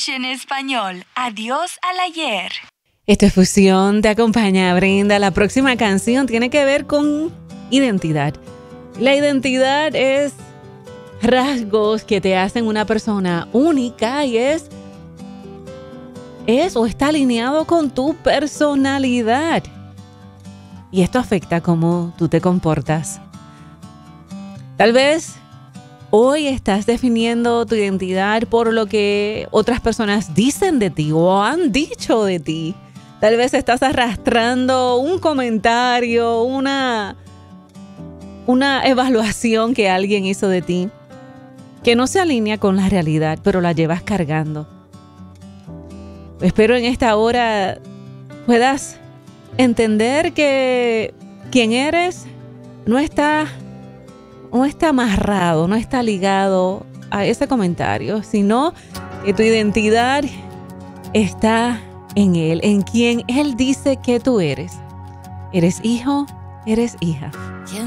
en español. Adiós al ayer. Esto es Fusión, te acompaña Brenda. La próxima canción tiene que ver con identidad. La identidad es rasgos que te hacen una persona única y es o está alineado con tu personalidad. Y esto afecta cómo tú te comportas. Tal vez hoy estás definiendo tu identidad por lo que otras personas dicen de ti o han dicho de ti. Tal vez estás arrastrando un comentario, una evaluación que alguien hizo de ti, que no se alinea con la realidad, pero la llevas cargando. Espero en esta hora puedas entender que quien eres no está amarrado, no está ligado a ese comentario, sino que tu identidad está en Él, en quien Él dice que tú eres. Eres hijo, eres hija.